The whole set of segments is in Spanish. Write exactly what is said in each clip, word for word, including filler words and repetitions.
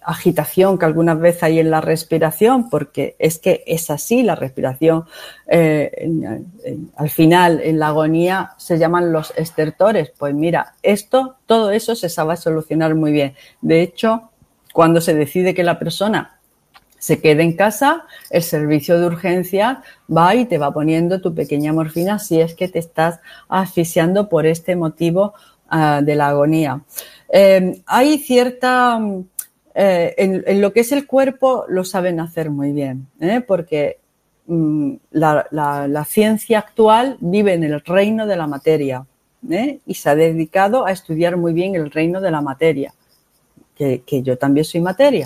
agitación que algunas veces hay en la respiración, porque es que es así, la respiración eh, en, en, al final en la agonía se llaman los estertores. Pues mira, esto, todo eso se sabe solucionar muy bien. De hecho, cuando se decide que la persona se quede en casa, el servicio de urgencias va y te va poniendo tu pequeña morfina si es que te estás asfixiando por este motivo uh, de la agonía. Eh, hay cierta... Eh, en, en lo que es el cuerpo lo saben hacer muy bien, ¿eh? Porque mm, la, la, la ciencia actual vive en el reino de la materia, ¿eh? Y se ha dedicado a estudiar muy bien el reino de la materia, que, que yo también soy materia.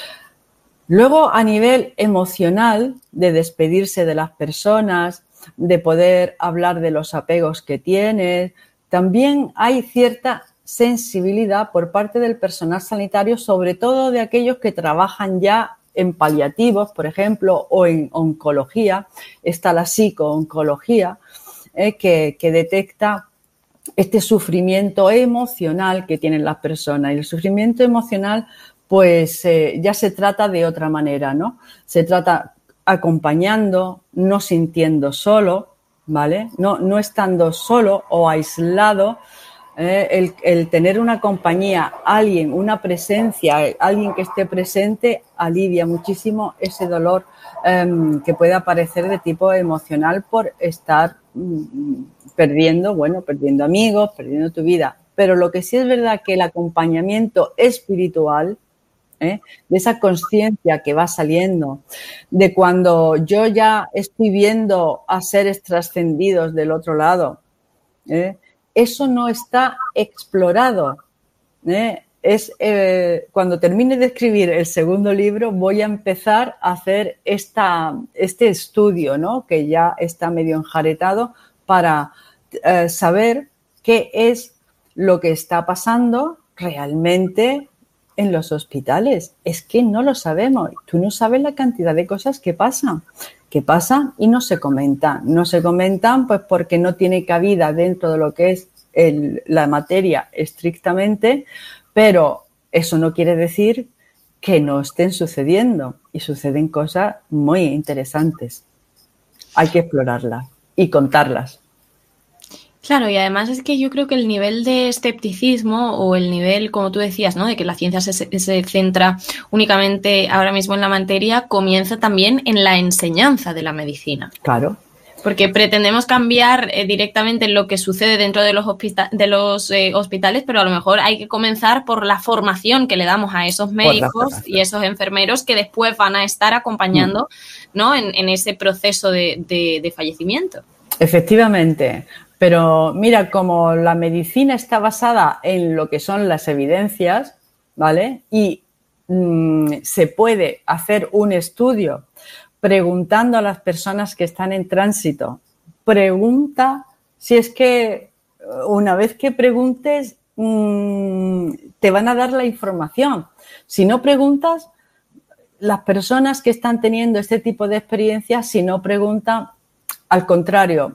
Luego, a nivel emocional, de despedirse de las personas, de poder hablar de los apegos que tienes, también hay cierta sensibilidad por parte del personal sanitario, sobre todo de aquellos que trabajan ya en paliativos, por ejemplo, o en oncología. Está la psico-oncología, eh, que, que detecta este sufrimiento emocional que tienen las personas. Y el sufrimiento emocional, pues eh, ya se trata de otra manera, ¿no? Se trata acompañando, no sintiendo solo, ¿vale? No, no estando solo o aislado. Eh, el, el tener una compañía, alguien, una presencia, alguien que esté presente, alivia muchísimo ese dolor eh, que puede aparecer de tipo emocional por estar mm, perdiendo, bueno, perdiendo amigos, perdiendo tu vida. Pero lo que sí es verdad que el acompañamiento espiritual, ¿eh? De esa conciencia que va saliendo, de cuando yo ya estoy viendo a seres trascendidos del otro lado, ¿eh? Eso no está explorado, ¿eh? Es, eh, cuando termine de escribir el segundo libro voy a empezar a hacer esta, este estudio, ¿no? Que ya está medio enjaretado para eh, saber qué es lo que está pasando realmente en los hospitales. Es que no lo sabemos. Tú no sabes la cantidad de cosas que pasan. que pasan y no se comentan. No se comentan pues porque no tiene cabida dentro de lo que es el, la materia estrictamente, pero eso no quiere decir que no estén sucediendo y suceden cosas muy interesantes. Hay que explorarlas y contarlas. Claro, y además es que yo creo que el nivel de escepticismo o el nivel, como tú decías, ¿no? De que la ciencia se, se centra únicamente ahora mismo en la materia, comienza también en la enseñanza de la medicina. Claro. Porque pretendemos cambiar eh, directamente lo que sucede dentro de los, hospita- de los eh, hospitales, pero a lo mejor hay que comenzar por la formación que le damos a esos médicos y esos enfermeros que después van a estar acompañando, mm. ¿no? en, en ese proceso de, de, de fallecimiento. Efectivamente. Pero mira, como la medicina está basada en lo que son las evidencias, ¿vale? Y mmm, se puede hacer un estudio preguntando a las personas que están en tránsito. Pregunta si es que una vez que preguntes mmm, te van a dar la información. Si no preguntas, las personas que están teniendo este tipo de experiencias, si no preguntan, al contrario,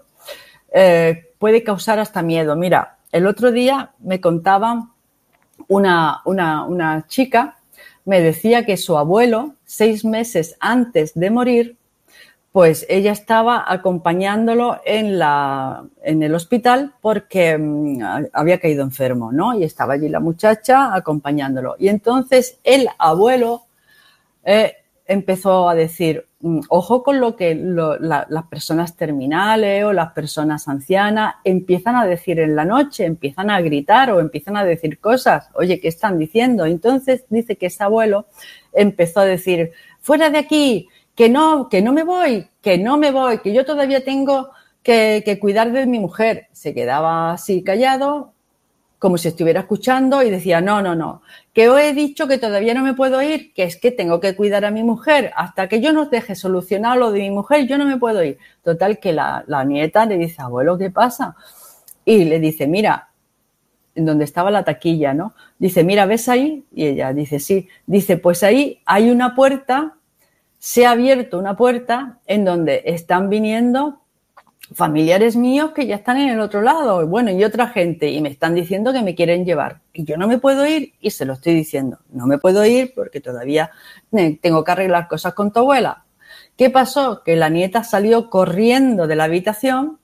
eh, puede causar hasta miedo. Mira, el otro día me contaban una, una, una chica, me decía que su abuelo, seis meses antes de morir, pues ella estaba acompañándolo en, la, en el hospital porque um, había caído enfermo, ¿no? Y estaba allí la muchacha acompañándolo. Y entonces el abuelo eh, empezó a decir, ojo con lo que lo, la, las personas terminales o las personas ancianas empiezan a decir en la noche, empiezan a gritar o empiezan a decir cosas. Oye, ¿qué están diciendo? Entonces dice que ese abuelo empezó a decir, fuera de aquí, que no, que no me voy, que no me voy, que yo todavía tengo que, que cuidar de mi mujer. Se quedaba así callado, como si estuviera escuchando y decía, no, no, no, que os he dicho que todavía no me puedo ir, que es que tengo que cuidar a mi mujer, hasta que yo no deje solucionado lo de mi mujer, yo no me puedo ir. Total, que la, la nieta le dice, abuelo, ¿qué pasa? Y le dice, mira, en donde estaba la taquilla, ¿no? Dice, mira, ¿ves ahí? Y ella dice, sí. Dice, pues ahí hay una puerta, se ha abierto una puerta en donde están viniendo familiares míos que ya están en el otro lado, bueno, y otra gente, y me están diciendo que me quieren llevar, y yo no me puedo ir, y se lo estoy diciendo, no me puedo ir porque todavía tengo que arreglar cosas con tu abuela. ¿Qué pasó? Que la nieta salió corriendo de la habitación,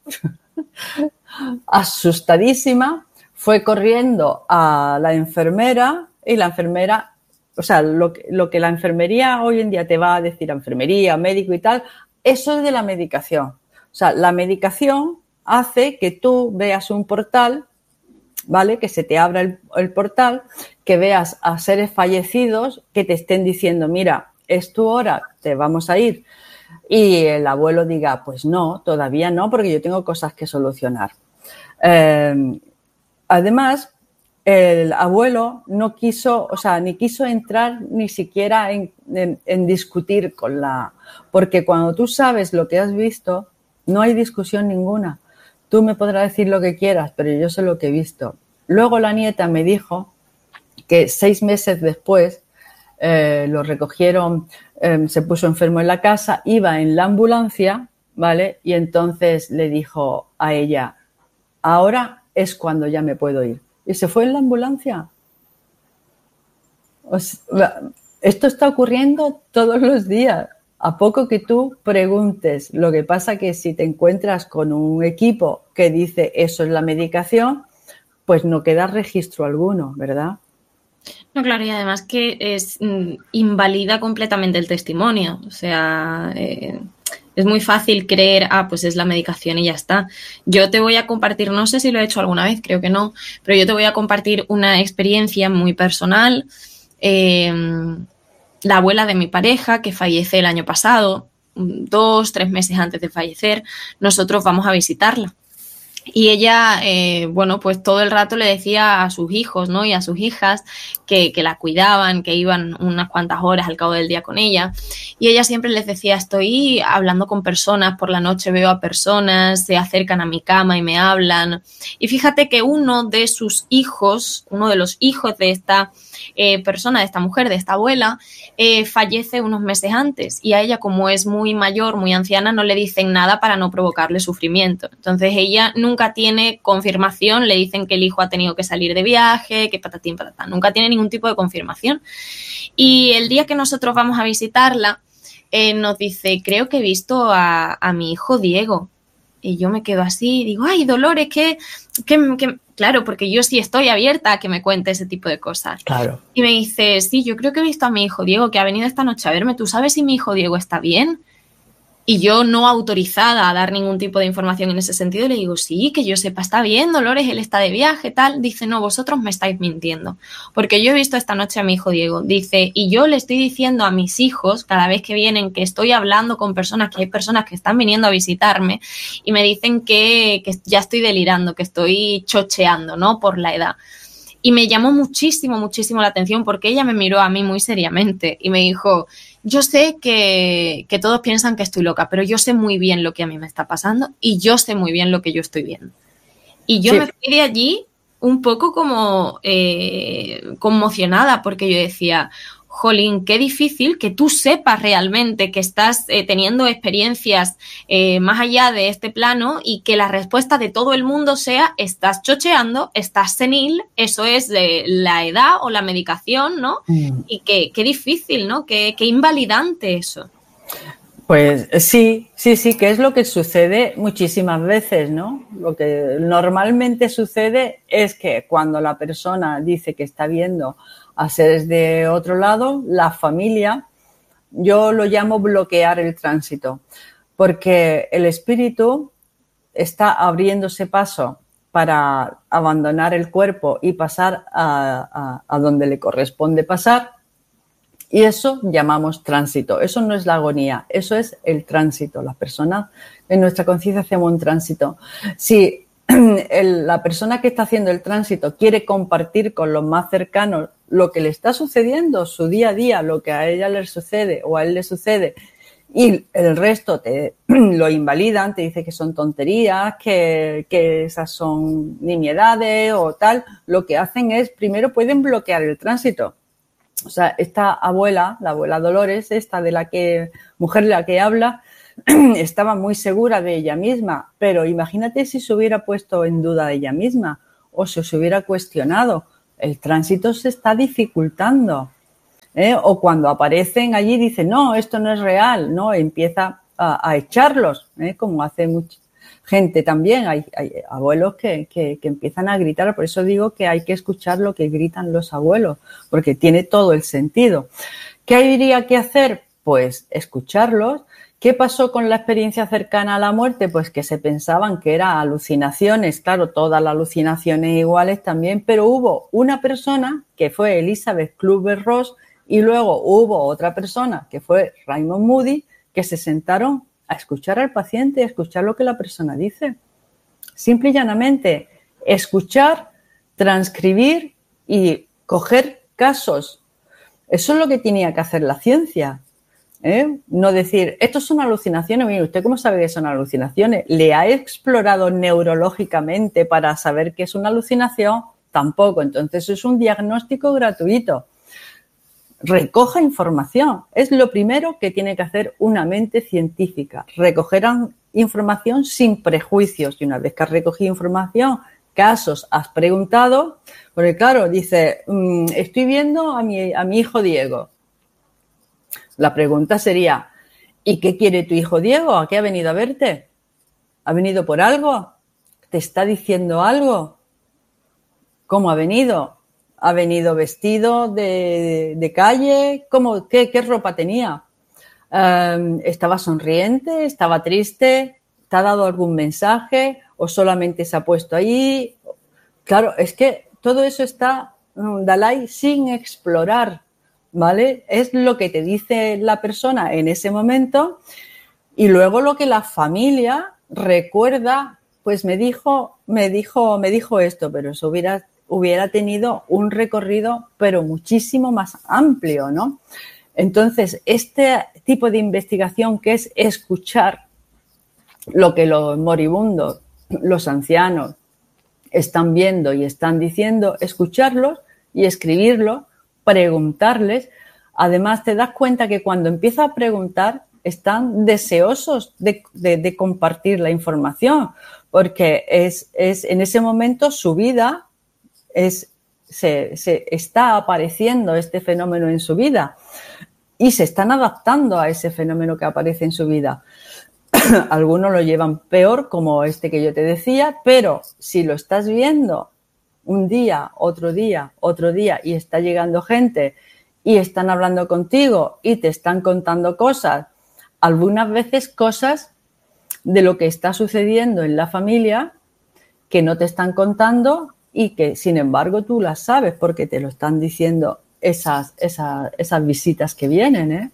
asustadísima, fue corriendo a la enfermera y la enfermera, o sea, lo que, lo que la enfermería hoy en día te va a decir, la enfermería, médico y tal, eso es de la medicación. O sea, la medicación hace que tú veas un portal, ¿vale? Que se te abra el, el portal, que veas a seres fallecidos que te estén diciendo, mira, es tu hora, te vamos a ir. Y el abuelo diga, pues no, todavía no, porque yo tengo cosas que solucionar. Eh, además, el abuelo no quiso, o sea, ni quiso entrar ni siquiera en, en, en discutir con la... Porque cuando tú sabes lo que has visto, no hay discusión ninguna. Tú me podrás decir lo que quieras, pero yo sé lo que he visto. Luego la nieta me dijo que seis meses después eh, lo recogieron, eh, se puso enfermo en la casa, iba en la ambulancia, ¿vale? Y entonces le dijo a ella, ahora es cuando ya me puedo ir. Y se fue en la ambulancia. O sea, esto está ocurriendo todos los días. A poco que tú preguntes. Lo que pasa que si te encuentras con un equipo que dice eso es la medicación, pues no queda registro alguno, ¿verdad? No, claro, y además que es mm, invalida completamente el testimonio. O sea, eh, es muy fácil creer, ah, pues es la medicación y ya está. Yo te voy a compartir, no sé si lo he hecho alguna vez, creo que no, pero yo te voy a compartir una experiencia muy personal. Eh, la abuela de mi pareja, que fallece el año pasado, dos, tres meses antes de fallecer, nosotros vamos a visitarla. Y ella, eh, bueno, pues todo el rato le decía a sus hijos, ¿no? Y a sus hijas que, que la cuidaban, que iban unas cuantas horas al cabo del día con ella. Y ella siempre les decía, estoy hablando con personas, por la noche veo a personas, se acercan a mi cama y me hablan. Y fíjate que uno de sus hijos, uno de los hijos de esta eh, persona, de esta mujer, de esta abuela, eh, fallece unos meses antes. Y a ella, como es muy mayor, muy anciana, no le dicen nada para no provocarle sufrimiento. Entonces ella nunca nunca tiene confirmación, le dicen que el hijo ha tenido que salir de viaje, que patatín, patatán, nunca tiene ningún tipo de confirmación. Y el día que nosotros vamos a visitarla, eh, nos dice, creo que he visto a, a mi hijo Diego. Y yo me quedo así y digo, ay, Dolores, que, que, que... Claro, porque yo sí estoy abierta a que me cuente ese tipo de cosas. Claro. Y me dice, sí, yo creo que he visto a mi hijo Diego, que ha venido esta noche a verme. ¿Tú sabes si mi hijo Diego está bien? Y yo no autorizada a dar ningún tipo de información en ese sentido, le digo, sí, que yo sepa, está bien, Dolores, él está de viaje, tal. Dice, no, vosotros me estáis mintiendo, porque yo he visto esta noche a mi hijo Diego. Dice, y yo le estoy diciendo a mis hijos, cada vez que vienen, que estoy hablando con personas, que hay personas que están viniendo a visitarme, y me dicen que, que ya estoy delirando, que estoy chocheando, ¿no?, por la edad. Y me llamó muchísimo, muchísimo la atención, porque ella me miró a mí muy seriamente y me dijo, yo sé que, que todos piensan que estoy loca, pero yo sé muy bien lo que a mí me está pasando y yo sé muy bien lo que yo estoy viendo. Y yo sí. me fui de allí un poco como eh, conmocionada, porque yo decía, jolín, qué difícil que tú sepas realmente que estás eh, teniendo experiencias eh, más allá de este plano y que la respuesta de todo el mundo sea, estás chocheando, estás senil, eso es de la edad o la medicación, ¿no? Mm. Y qué, qué difícil, ¿no? Qué, qué invalidante eso. Pues sí, sí, sí, que es lo que sucede muchísimas veces, ¿no? Lo que normalmente sucede es que cuando la persona dice que está viendo a seres de otro lado, la familia, yo lo llamo bloquear el tránsito, porque el espíritu está abriéndose paso para abandonar el cuerpo y pasar a, a, a donde le corresponde pasar, y eso llamamos tránsito. Eso no es la agonía, eso es el tránsito. Las personas en nuestra conciencia hacemos un tránsito. Si el, la persona que está haciendo el tránsito quiere compartir con los más cercanos lo que le está sucediendo, su día a día, lo que a ella le sucede o a él le sucede, y el resto te lo invalidan, te dice que son tonterías, que, que esas son nimiedades o tal, lo que hacen es, primero pueden bloquear el tránsito. O sea, esta abuela, la abuela Dolores, esta de la que, mujer de la que habla, estaba muy segura de ella misma, pero imagínate si se hubiera puesto en duda de ella misma o si se hubiera cuestionado. El tránsito se está dificultando. ¿eh? O cuando aparecen allí dicen, no, esto no es real, ¿no? Empieza a, a echarlos, ¿eh? como hace mucha gente también. Hay, hay abuelos que, que, que empiezan a gritar, por eso digo que hay que escuchar lo que gritan los abuelos, porque tiene todo el sentido. ¿Qué habría que hacer? Pues escucharlos. ¿Qué pasó con la experiencia cercana a la muerte? Pues que se pensaban que eran alucinaciones, claro, todas las alucinaciones iguales también, pero hubo una persona que fue Elizabeth Kübler-Ross y luego hubo otra persona que fue Raymond Moody que se sentaron a escuchar al paciente, a escuchar lo que la persona dice. Simple y llanamente, escuchar, transcribir y coger casos. Eso es lo que tenía que hacer la ciencia. ¿Eh? No decir, esto son alucinaciones. Mire, ¿usted cómo sabe que son alucinaciones? ¿Le ha explorado neurológicamente para saber que es una alucinación? Tampoco. Entonces es un diagnóstico gratuito. Recoja información. Es lo primero que tiene que hacer una mente científica. Recoger información sin prejuicios. Y una vez que has recogido información, casos, has preguntado, porque claro, dice, mmm, estoy viendo a mi, a mi hijo Diego. La pregunta sería, ¿y qué quiere tu hijo Diego? ¿A qué ha venido a verte? ¿Ha venido por algo? ¿Te está diciendo algo? ¿Cómo ha venido? ¿Ha venido vestido de, de calle? ¿Cómo, qué, qué ropa tenía? Um, ¿Estaba sonriente? ¿Estaba triste? ¿Te ha dado algún mensaje? ¿O solamente se ha puesto ahí? Claro, es que todo eso está, Dalai, sin explorar. ¿Vale? Es lo que te dice la persona en ese momento y luego lo que la familia recuerda, pues me dijo, me dijo, me dijo esto, pero eso hubiera, hubiera tenido un recorrido, pero muchísimo más amplio, ¿no? Entonces, este tipo de investigación que es escuchar lo que los moribundos, los ancianos, están viendo y están diciendo, escucharlos y escribirlo, preguntarles. Además, te das cuenta que cuando empiezas a preguntar, están deseosos de, de, de compartir la información, porque es, es en ese momento su vida es, se, se está apareciendo este fenómeno en su vida y se están adaptando a ese fenómeno que aparece en su vida. Algunos lo llevan peor, como este que yo te decía, pero si lo estás viendo un día, otro día, otro día y está llegando gente y están hablando contigo y te están contando cosas, algunas veces cosas de lo que está sucediendo en la familia que no te están contando y que sin embargo tú las sabes porque te lo están diciendo esas, esas, esas visitas que vienen, ¿eh?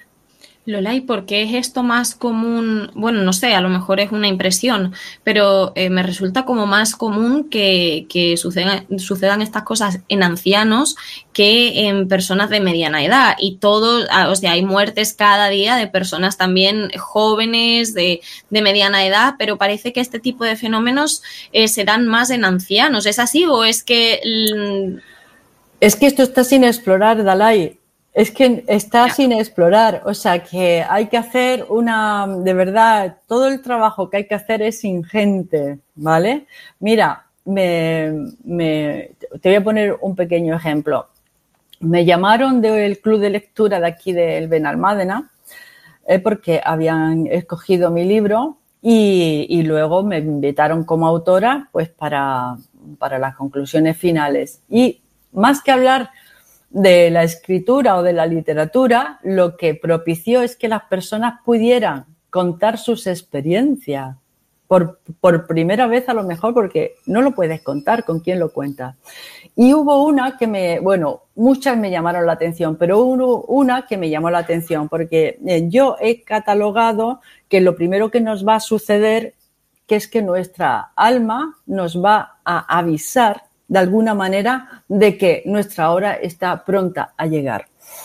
Lola, ¿y por qué es esto más común? Bueno, no sé, a lo mejor es una impresión, pero eh, me resulta como más común que, que sucedan, sucedan estas cosas en ancianos que en personas de mediana edad. Y todo, o sea, hay muertes cada día de personas también jóvenes, de, de mediana edad, pero parece que este tipo de fenómenos eh, se dan más en ancianos. ¿Es así o es que...? Es que esto está sin explorar, Dalai. Es que está sin explorar, o sea que hay que hacer una, de verdad, todo el trabajo que hay que hacer es ingente, ¿vale? Mira, me, me, te voy a poner un pequeño ejemplo. Me llamaron del club de lectura de aquí del Benalmádena eh, porque habían escogido mi libro y, y luego me invitaron como autora pues para, para las conclusiones finales. Y más que hablar de la escritura o de la literatura, lo que propició es que las personas pudieran contar sus experiencias por, por primera vez a lo mejor, porque no lo puedes contar con quién lo cuentas. Y hubo una que me, bueno, muchas me llamaron la atención, pero hubo una que me llamó la atención porque yo he catalogado que lo primero que nos va a suceder que es que nuestra alma nos va a avisar de alguna manera de que nuestra hora está pronta a llegar.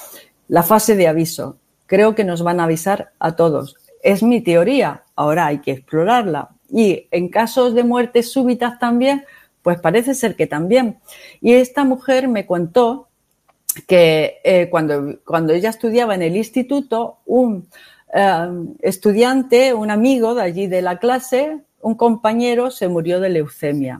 La fase de aviso. Creo que nos van a avisar a todos. Es mi teoría. Ahora hay que explorarla. Y en casos de muertes súbitas también, pues parece ser que también. Y esta mujer me contó que eh, cuando, cuando ella estudiaba en el instituto, un eh, estudiante, un amigo de allí de la clase, un compañero, se murió de leucemia.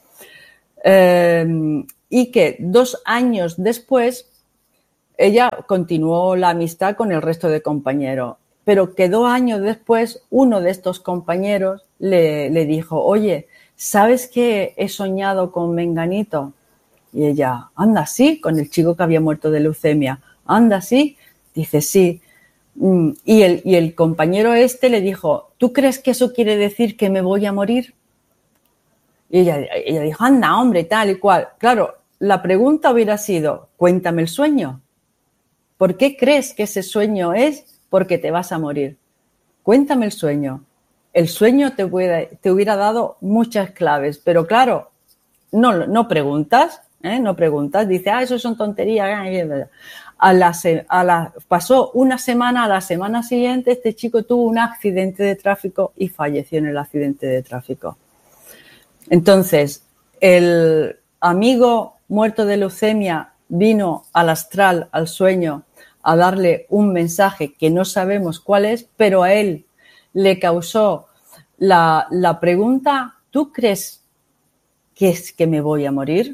Eh, y que dos años después ella continuó la amistad con el resto de compañeros, pero que dos años después uno de estos compañeros le, le dijo, oye, ¿sabes que he soñado con Menganito? Y ella, anda, sí, con el chico que había muerto de leucemia, anda, sí, dice, sí. Y el, y el compañero este le dijo, ¿tú crees que eso quiere decir que me voy a morir? Y ella, ella dijo, anda, hombre, tal y cual. Claro, la pregunta hubiera sido, cuéntame el sueño. ¿Por qué crees que ese sueño es porque te vas a morir? Cuéntame el sueño. El sueño te hubiera, te hubiera dado muchas claves, pero claro, no, no preguntas, ¿eh? No preguntas. Dice, ah, eso son tonterías. A la, a la, pasó una semana, a la semana siguiente este chico tuvo un accidente de tráfico y falleció en el accidente de tráfico. Entonces, el amigo muerto de leucemia vino al astral, al sueño, a darle un mensaje que no sabemos cuál es, pero a él le causó la, la pregunta, ¿tú crees que es que me voy a morir?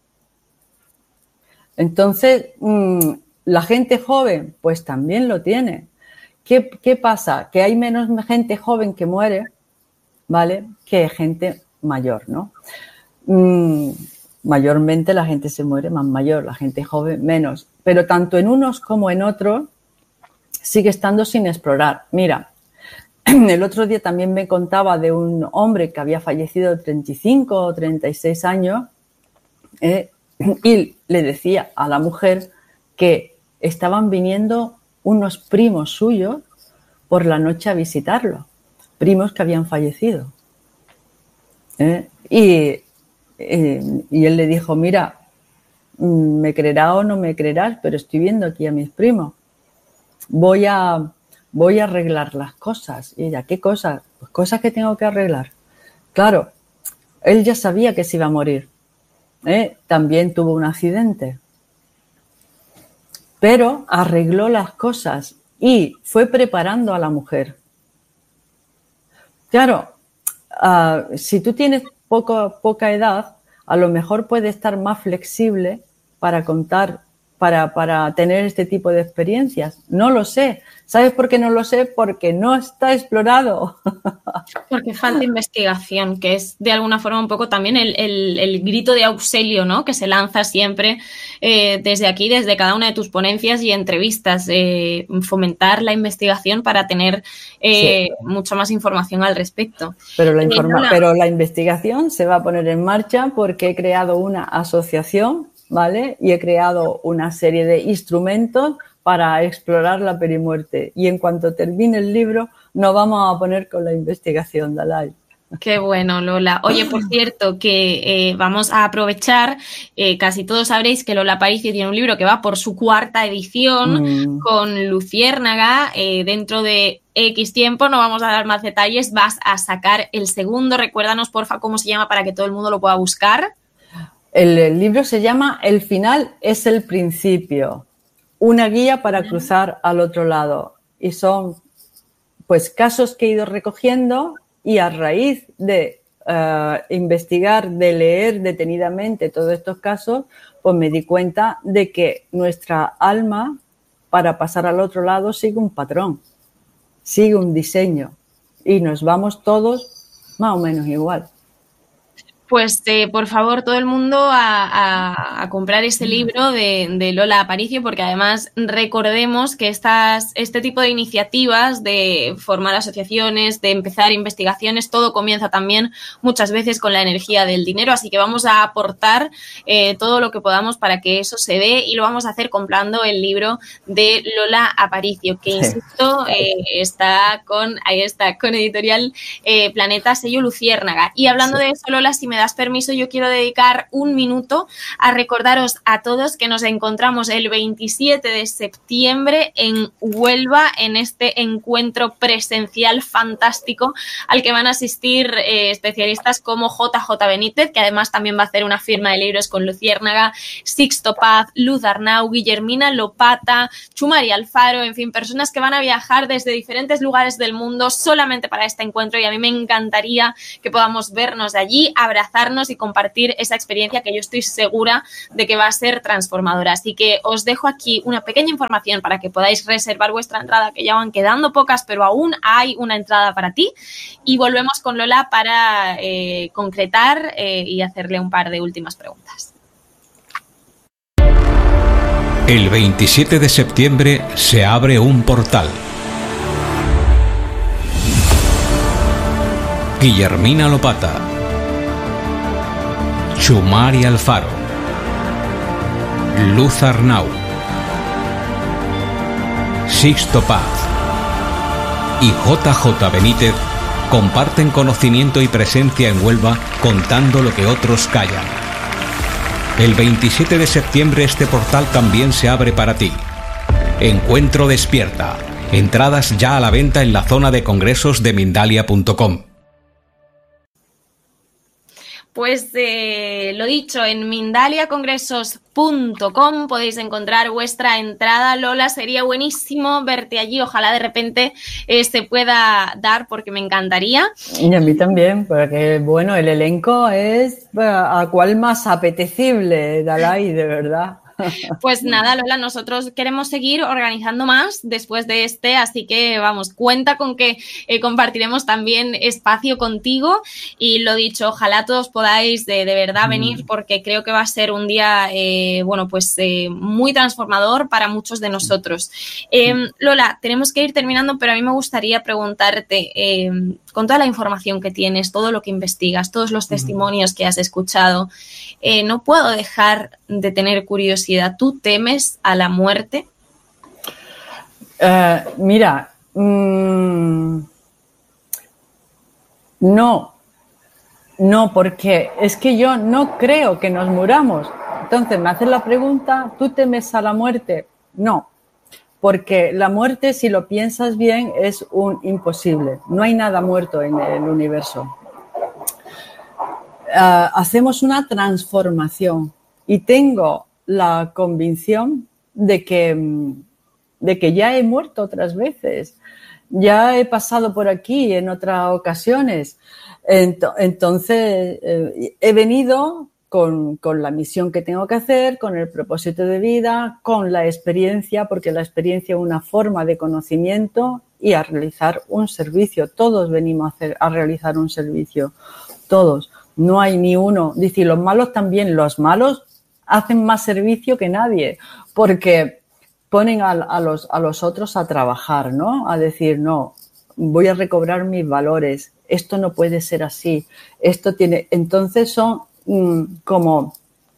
Entonces, mmm, la gente joven, pues también lo tiene. ¿Qué, qué pasa? Que hay menos gente joven que muere, ¿vale? Que gente mayor, ¿no? Mm, mayormente la gente se muere más mayor, la gente joven menos. Pero tanto en unos como en otros sigue estando sin explorar. Mira, el otro día también me contaba de un hombre que había fallecido de treinta y cinco o treinta y seis años eh, y le decía a la mujer que estaban viniendo unos primos suyos por la noche a visitarlo, primos que habían fallecido. ¿Eh? Y, eh, y él le dijo, mira, me creerás o no me creerás, pero estoy viendo aquí a mis primos. Voy a, voy a arreglar las cosas. Y ella, ¿qué cosas? Pues cosas que tengo que arreglar. Claro, él ya sabía que se iba a morir. ¿Eh? También tuvo un accidente. Pero arregló las cosas y fue preparando a la mujer. Claro, uh, si tú tienes poco, poca edad, a lo mejor puedes estar más flexible para contar, para, para tener este tipo de experiencias. No lo sé. ¿Sabes por qué no lo sé? Porque no está explorado. Porque falta investigación, que es de alguna forma un poco también el, el, el grito de auxilio, ¿no? Que se lanza siempre eh, desde aquí, desde cada una de tus ponencias y entrevistas. Eh, fomentar la investigación para tener eh, sí. mucha más información al respecto. Pero la, informa- eh, pero la investigación se va a poner en marcha porque he creado una asociación, ¿vale? Y he creado una serie de instrumentos para explorar la perimuerte. Y en cuanto termine el libro, nos vamos a poner con la investigación, Dalai. Qué bueno, Lola. Oye, por cierto, que eh, vamos a aprovechar, eh, casi todos sabréis que Lola Aparicio tiene un libro que va por su cuarta edición mm. con Luciérnaga. Eh, dentro de X tiempo, no vamos a dar más detalles, vas a sacar el segundo. Recuérdanos, porfa, cómo se llama para que todo el mundo lo pueda buscar. El, el libro se llama El final es el principio. Una guía para cruzar al otro lado. Y son, pues, casos que he ido recogiendo y a raíz de uh, investigar, de leer detenidamente todos estos casos, pues me di cuenta de que nuestra alma, para pasar al otro lado, sigue un patrón, sigue un diseño y nos vamos todos más o menos igual. Pues eh, por favor, todo el mundo a, a, a comprar este libro de, de Lola Aparicio, porque además recordemos que estas, este tipo de iniciativas de formar asociaciones, de empezar investigaciones, todo comienza también muchas veces con la energía del dinero, así que vamos a aportar eh, todo lo que podamos para que eso se dé y lo vamos a hacer comprando el libro de Lola Aparicio, que insisto, eh, está con, ahí está, con editorial eh, Planeta, sello Luciérnaga. Y hablando sí. de eso, Lola, si me das permiso, yo quiero dedicar un minuto a recordaros a todos que nos encontramos el veintisiete de septiembre en Huelva, en este encuentro presencial fantástico al que van a asistir eh, especialistas como J J Benítez, que además también va a hacer una firma de libros con Luciérnaga, Sixto Paz, Luz Arnau, Guillermina Lopata, Chumari Alfaro, en fin, personas que van a viajar desde diferentes lugares del mundo solamente para este encuentro, y a mí me encantaría que podamos vernos de allí, abrazarnos y compartir esa experiencia que yo estoy segura de que va a ser transformadora. Así que os dejo aquí una pequeña información para que podáis reservar vuestra entrada, que ya van quedando pocas, pero aún hay una entrada para ti, y volvemos con Lola para eh, concretar eh, y hacerle un par de últimas preguntas. El veintisiete de septiembre se abre un portal. Guillermina Lopata, Chumari Alfaro, Luz Arnau, Sixto Paz y J J Benítez comparten conocimiento y presencia en Huelva, contando lo que otros callan. El veintisiete de septiembre este portal también se abre para ti. Encuentro Despierta. Entradas ya a la venta en la zona de congresos de Mindalia punto com. Pues eh, lo dicho, en Mindalia Congresos punto com podéis encontrar vuestra entrada. Lola, sería buenísimo verte allí. Ojalá de repente eh, se pueda dar, porque me encantaría. Y a mí también, porque bueno, el elenco es a cuál más apetecible, Dalai, de verdad. Pues nada, Lola, nosotros queremos seguir organizando más después de este, así que vamos, cuenta con que eh, compartiremos también espacio contigo, y lo dicho, ojalá todos podáis de, de verdad venir, porque creo que va a ser un día, eh, bueno, pues eh, muy transformador para muchos de nosotros. Eh, Lola, tenemos que ir terminando, pero a mí me gustaría preguntarte, eh, con toda la información que tienes, todo lo que investigas, todos los testimonios que has escuchado, eh, no puedo dejar de tener curiosidad. ¿Tú temes a la muerte? Uh, mira, mmm, no, no, porque es que yo no creo que nos muramos. Entonces me haces la pregunta, ¿tú temes a la muerte? No, porque la muerte, si lo piensas bien, es un imposible. No hay nada muerto en el universo. Uh, hacemos una transformación y tengo la convicción de que, de que ya he muerto otras veces, ya he pasado por aquí en otras ocasiones. Entonces, eh, he venido con, con la misión que tengo que hacer, con el propósito de vida, con la experiencia, porque la experiencia es una forma de conocimiento, y a realizar un servicio. Todos venimos a, hacer, a realizar un servicio, todos. No hay ni uno. Dice, los malos también, los malos hacen más servicio que nadie, porque ponen a, a, los, a los otros a trabajar, ¿no? A decir, no, voy a recobrar mis valores, esto no puede ser así, esto tiene... Entonces son mm, como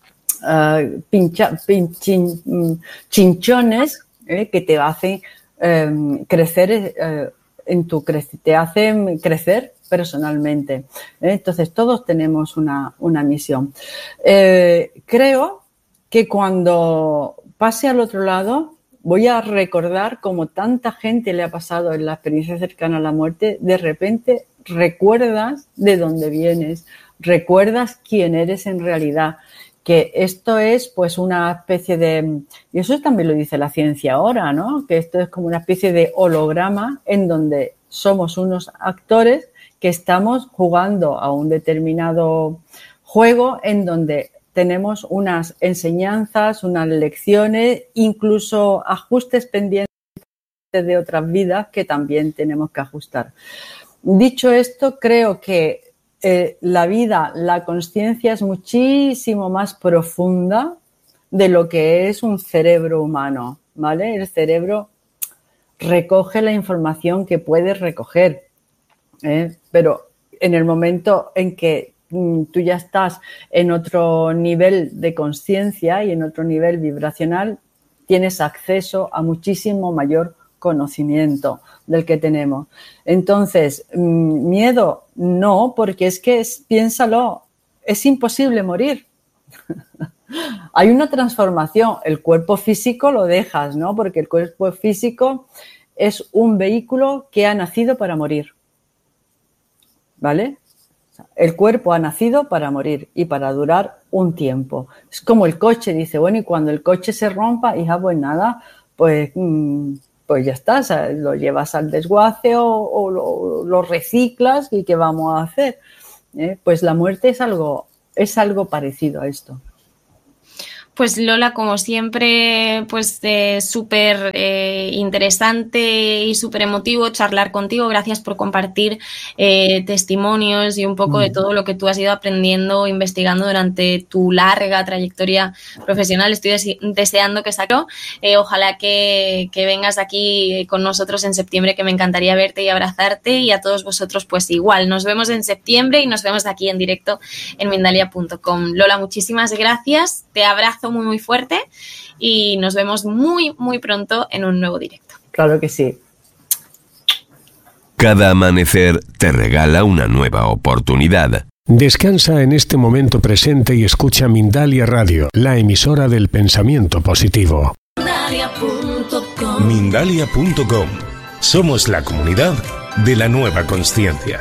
uh, pincha, pinchin, mm, chinchones eh, que te hacen eh, crecer, eh, en tu cre- te hacen crecer personalmente. ¿eh? Entonces todos tenemos una, una misión. Eh, creo que cuando pase al otro lado voy a recordar como tanta gente le ha pasado en la experiencia cercana a la muerte, de repente recuerdas de dónde vienes, recuerdas quién eres en realidad, que esto es pues una especie de, y eso también lo dice la ciencia ahora, ¿no? Que esto es como una especie de holograma en donde somos unos actores que estamos jugando a un determinado juego en donde tenemos unas enseñanzas, unas lecciones, incluso ajustes pendientes de otras vidas que también tenemos que ajustar. Dicho esto, creo que eh, la vida, la consciencia es muchísimo más profunda de lo que es un cerebro humano, ¿vale? El cerebro recoge la información que puede recoger, ¿eh? Pero en el momento en que tú ya estás en otro nivel de conciencia y en otro nivel vibracional, tienes acceso a muchísimo mayor conocimiento del que tenemos. Entonces, miedo no, porque es que es, piénsalo, es imposible morir. Hay una transformación, el cuerpo físico lo dejas, ¿no? Porque el cuerpo físico es un vehículo que ha nacido para morir, ¿vale? El cuerpo ha nacido para morir y para durar un tiempo. Es como el coche, dice, bueno, y cuando el coche se rompa, hija, pues nada, pues, pues ya está, o sea, lo llevas al desguace o, o lo, lo reciclas y ¿qué vamos a hacer? ¿Eh? Pues la muerte es algo, es algo parecido a esto. Pues Lola, como siempre, pues eh, súper eh, interesante y súper emotivo charlar contigo. Gracias por compartir eh, testimonios y un poco mm. de todo lo que tú has ido aprendiendo, investigando durante tu larga trayectoria profesional. Estoy dese- deseando que saco. Eh, ojalá que, que vengas aquí con nosotros en septiembre, que me encantaría verte y abrazarte, y a todos vosotros pues igual. Nos vemos en septiembre y nos vemos aquí en directo en Mindalia punto com. Lola, muchísimas gracias. Te abrazo muy muy fuerte y nos vemos muy muy pronto en un nuevo directo. Claro que sí. Cada amanecer te regala una nueva oportunidad. Descansa en este momento presente y escucha Mindalia Radio, la emisora del pensamiento positivo. Mindalia punto com. Mindalia punto com. Somos la comunidad de la nueva consciencia.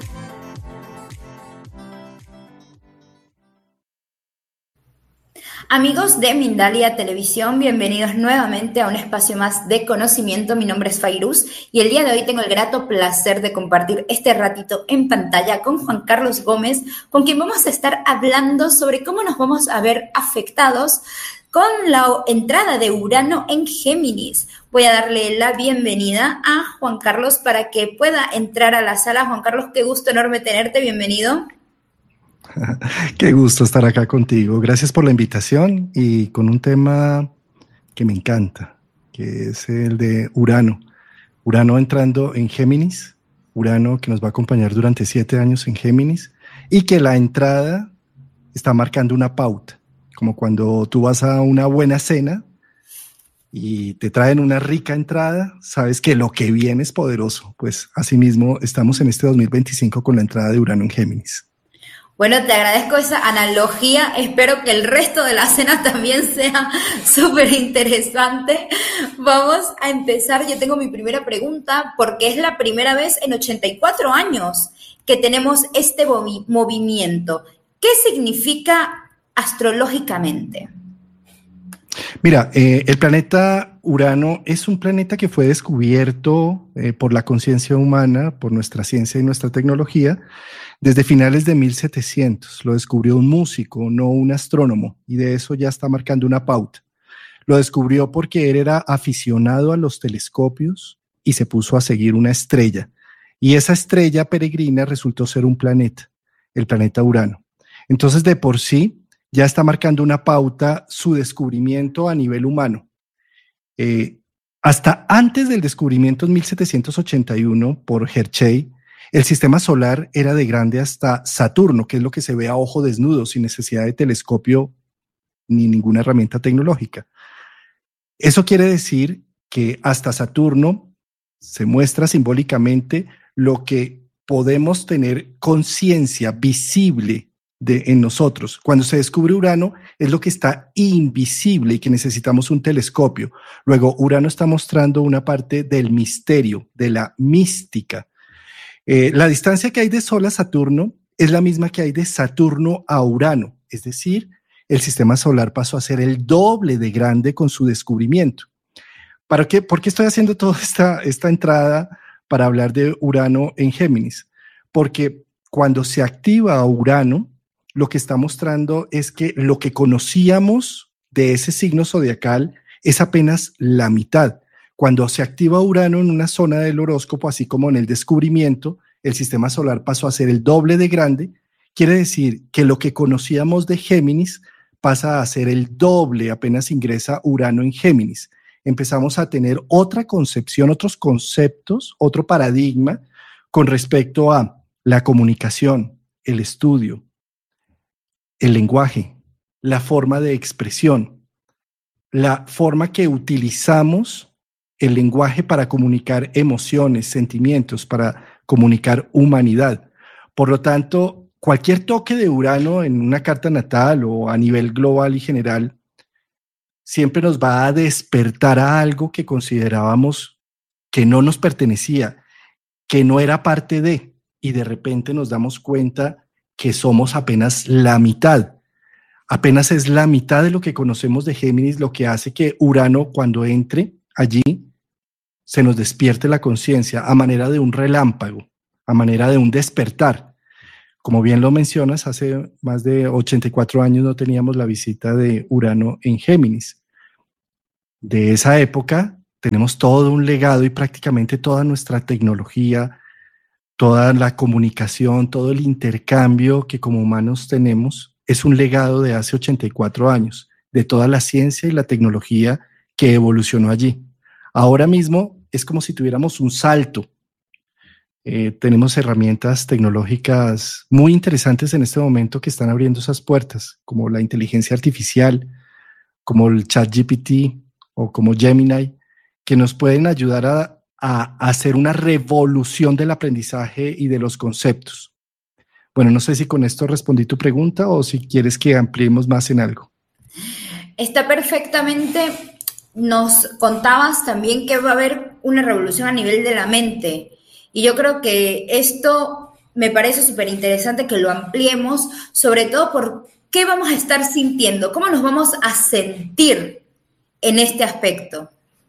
Amigos de Mindalia Televisión, bienvenidos nuevamente a un espacio más de conocimiento. Mi nombre es Fairuz y el día de hoy tengo el grato placer de compartir este ratito en pantalla con Juan Carlos Gómez, con quien vamos a estar hablando sobre cómo nos vamos a ver afectados con la entrada de Urano en Géminis. Voy a darle la bienvenida a Juan Carlos para que pueda entrar a la sala. Juan Carlos, qué gusto enorme tenerte, bienvenido. Qué gusto estar acá contigo. Gracias por la invitación y con un tema que me encanta, que es el de Urano. Urano entrando en Géminis, Urano que nos va a acompañar durante siete años en Géminis y que la entrada está marcando una pauta, como cuando tú vas a una buena cena y te traen una rica entrada, sabes que lo que viene es poderoso. Pues asimismo estamos en este dos mil veinticinco con la entrada de Urano en Géminis. Bueno, te agradezco esa analogía, espero que el resto de la cena también sea súper interesante. Vamos a empezar, yo tengo mi primera pregunta, porque es la primera vez en ochenta y cuatro años que tenemos este movi- movimiento. ¿Qué significa astrológicamente? Mira, eh, el planeta Urano es un planeta que fue descubierto eh, por la conciencia humana, por nuestra ciencia y nuestra tecnología, desde finales de mil setecientos. Lo descubrió un músico, no un astrónomo, y de eso ya está marcando una pauta. Lo descubrió porque él era aficionado a los telescopios y se puso a seguir una estrella. Y esa estrella peregrina resultó ser un planeta, el planeta Urano. Entonces, de por sí, ya está marcando una pauta su descubrimiento a nivel humano. Eh, hasta antes del descubrimiento en mil setecientos ochenta y uno por Hershey, el sistema solar era de grande hasta Saturno, que es lo que se ve a ojo desnudo, sin necesidad de telescopio ni ninguna herramienta tecnológica. Eso quiere decir que hasta Saturno se muestra simbólicamente lo que podemos tener conciencia visible de, en nosotros. Cuando se descubre Urano, es lo que está invisible y que necesitamos un telescopio. Luego, Urano está mostrando una parte del misterio, de la mística. Eh, la distancia que hay de Sol a Saturno es la misma que hay de Saturno a Urano, es decir, el sistema solar pasó a ser el doble de grande con su descubrimiento. ¿Para qué? ¿Por qué estoy haciendo toda esta, esta entrada para hablar de Urano en Géminis? Porque cuando se activa Urano, lo que está mostrando es que lo que conocíamos de ese signo zodiacal es apenas la mitad. Cuando se activa Urano en una zona del horóscopo, así como en el descubrimiento, el sistema solar pasó a ser el doble de grande. Quiere decir que lo que conocíamos de Géminis pasa a ser el doble apenas ingresa Urano en Géminis. Empezamos a tener otra concepción, otros conceptos, otro paradigma con respecto a la comunicación, el estudio, el lenguaje, la forma de expresión, la forma que utilizamos el lenguaje para comunicar emociones, sentimientos, para comunicar humanidad. Por lo tanto, cualquier toque de Urano en una carta natal o a nivel global y general siempre nos va a despertar a algo que considerábamos que no nos pertenecía, que no era parte de, y de repente nos damos cuenta que somos apenas la mitad. Apenas es la mitad de lo que conocemos de Géminis, lo que hace que Urano, cuando entre allí, se nos despierte la conciencia a manera de un relámpago, a manera de un despertar. Como bien lo mencionas, hace más de ochenta y cuatro años no teníamos la visita de Urano en Géminis. De esa época tenemos todo un legado y prácticamente toda nuestra tecnología, toda la comunicación, todo el intercambio que como humanos tenemos es un legado de hace ochenta y cuatro años, de toda la ciencia y la tecnología que evolucionó allí. Ahora mismo es como si tuviéramos un salto. Eh, tenemos herramientas tecnológicas muy interesantes en este momento que están abriendo esas puertas, como la inteligencia artificial, como el ChatGPT o como Gemini, que nos pueden ayudar a, a hacer una revolución del aprendizaje y de los conceptos. Bueno, no sé si con esto respondí tu pregunta o si quieres que ampliemos más en algo. Está perfectamente. Nos contabas también que va a haber una revolución a nivel de la mente. Y yo creo que esto me parece súper interesante que lo ampliemos, sobre todo por qué vamos a estar sintiendo, cómo nos vamos a sentir en este aspecto.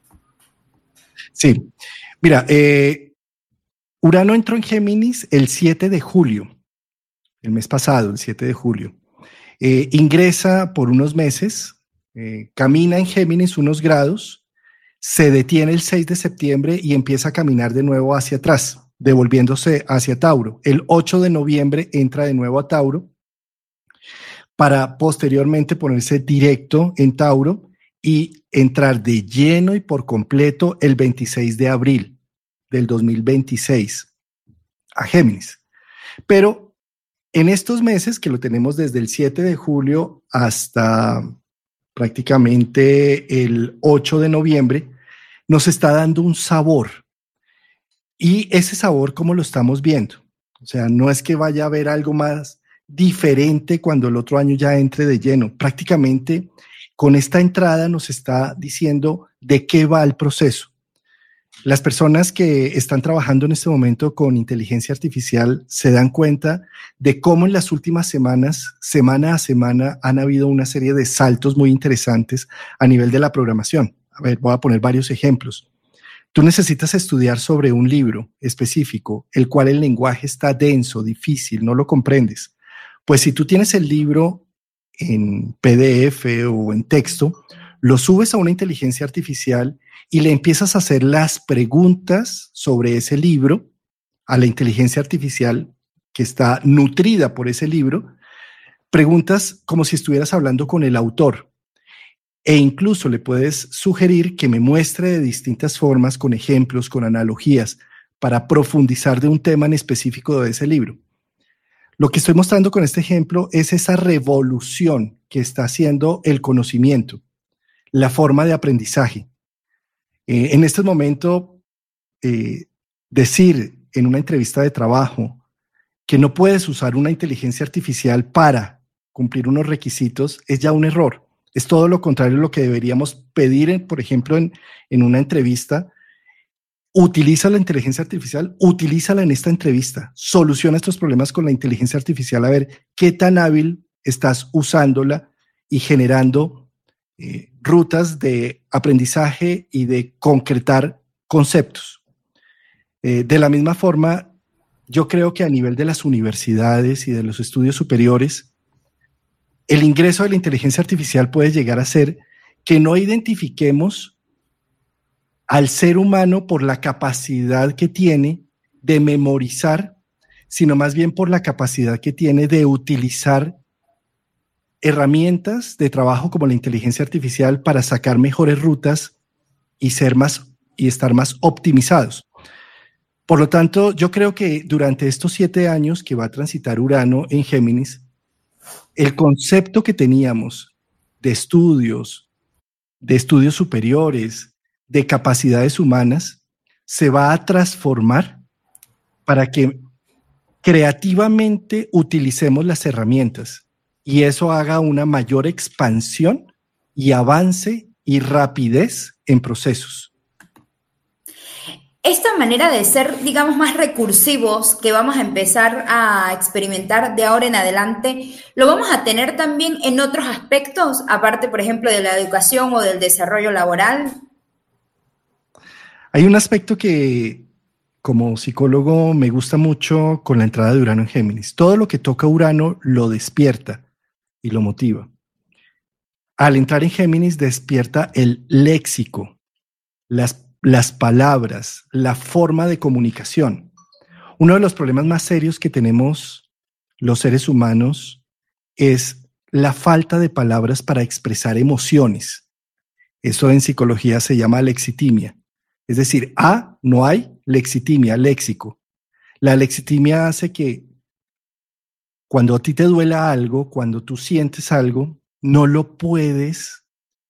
Sí, mira, eh, Urano entró en Géminis el siete de julio, el mes pasado, el siete de julio. Eh, ingresa por unos meses, eh, camina en Géminis unos grados, se detiene el seis de septiembre y empieza a caminar de nuevo hacia atrás, devolviéndose hacia Tauro. El ocho de noviembre entra de nuevo a Tauro para posteriormente ponerse directo en Tauro y entrar de lleno y por completo el veintiséis de abril del dos mil veintiséis a Géminis. Pero en estos meses, que lo tenemos desde el siete de julio hasta prácticamente el ocho de noviembre, nos está dando un sabor. Y ese sabor, ¿cómo lo estamos viendo? O sea, no es que vaya a haber algo más diferente cuando el otro año ya entre de lleno. Prácticamente con esta entrada nos está diciendo de qué va el proceso. Las personas que están trabajando en este momento con inteligencia artificial se dan cuenta de cómo en las últimas semanas, semana a semana, han habido una serie de saltos muy interesantes a nivel de la programación. A ver, voy a poner varios ejemplos. Tú necesitas estudiar sobre un libro específico, el cual el lenguaje está denso, difícil, no lo comprendes. Pues si tú tienes el libro en P D F o en texto, lo subes a una inteligencia artificial y le empiezas a hacer las preguntas sobre ese libro a la inteligencia artificial que está nutrida por ese libro, preguntas como si estuvieras hablando con el autor. E incluso le puedes sugerir que me muestre de distintas formas, con ejemplos, con analogías, para profundizar de un tema en específico de ese libro. Lo que estoy mostrando con este ejemplo es esa revolución que está haciendo el conocimiento, la forma de aprendizaje. Eh, en este momento, eh, decir en una entrevista de trabajo que no puedes usar una inteligencia artificial para cumplir unos requisitos es ya un error. Es todo lo contrario de lo que deberíamos pedir, en, por ejemplo, en, en una entrevista. Utiliza la inteligencia artificial, utilízala en esta entrevista, soluciona estos problemas con la inteligencia artificial, a ver qué tan hábil estás usándola y generando eh, rutas de aprendizaje y de concretar conceptos. Eh, de la misma forma, yo creo que a nivel de las universidades y de los estudios superiores, el ingreso de la inteligencia artificial puede llegar a ser que no identifiquemos al ser humano por la capacidad que tiene de memorizar, sino más bien por la capacidad que tiene de utilizar herramientas de trabajo como la inteligencia artificial para sacar mejores rutas y ser más y estar más optimizados. Por lo tanto, yo creo que durante estos siete años que va a transitar Urano en Géminis, el concepto que teníamos de estudios, de estudios superiores, de capacidades humanas, se va a transformar para que creativamente utilicemos las herramientas y eso haga una mayor expansión y avance y rapidez en procesos. Esta manera de ser, digamos, más recursivos que vamos a empezar a experimentar de ahora en adelante, ¿lo vamos a tener también en otros aspectos, aparte, por ejemplo, de la educación o del desarrollo laboral? Hay un aspecto que, como psicólogo, me gusta mucho con la entrada de Urano en Géminis. Todo lo que toca Urano lo despierta y lo motiva. Al entrar en Géminis despierta el léxico, las las palabras, la forma de comunicación. Uno de los problemas más serios que tenemos los seres humanos es la falta de palabras para expresar emociones. Eso en psicología se llama lexitimia. Es decir, A, no hay, lexitimia, léxico. La lexitimia hace que cuando a ti te duela algo, cuando tú sientes algo, no lo puedes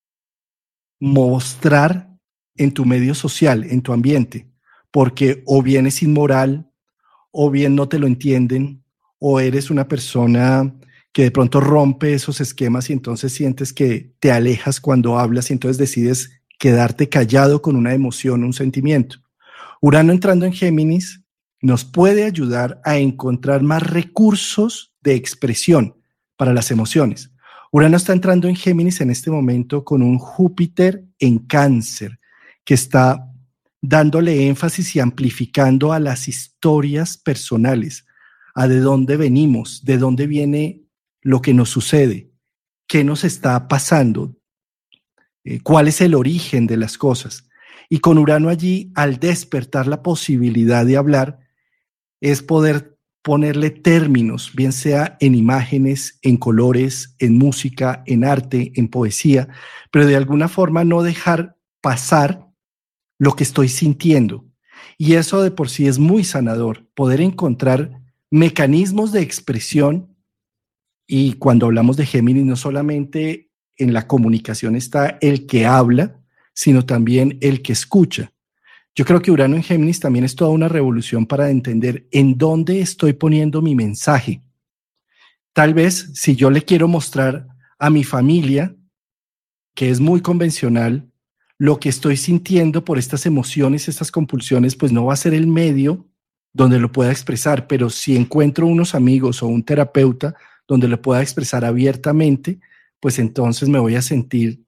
mostrar en tu medio social, en tu ambiente, porque o bien es inmoral, o bien no te lo entienden, o eres una persona que de pronto rompe esos esquemas y entonces sientes que te alejas cuando hablas y entonces decides quedarte callado con una emoción, un sentimiento. Urano entrando en Géminis nos puede ayudar a encontrar más recursos de expresión para las emociones. Urano está entrando en Géminis en este momento con un Júpiter en Cáncer, que está dándole énfasis y amplificando a las historias personales, a de dónde venimos, de dónde viene lo que nos sucede, qué nos está pasando, eh, cuál es el origen de las cosas. Y con Urano allí, al despertar la posibilidad de hablar, es poder ponerle términos, bien sea en imágenes, en colores, en música, en arte, en poesía, pero de alguna forma no dejar pasar lo que estoy sintiendo. Y eso de por sí es muy sanador, poder encontrar mecanismos de expresión. Y cuando hablamos de Géminis, no solamente en la comunicación está el que habla, sino también el que escucha. Yo creo que Urano en Géminis también es toda una revolución para entender en dónde estoy poniendo mi mensaje. Tal vez si yo le quiero mostrar a mi familia, que es muy convencional, lo que estoy sintiendo por estas emociones, estas compulsiones, pues no va a ser el medio donde lo pueda expresar, pero si encuentro unos amigos o un terapeuta donde lo pueda expresar abiertamente, pues entonces me voy a sentir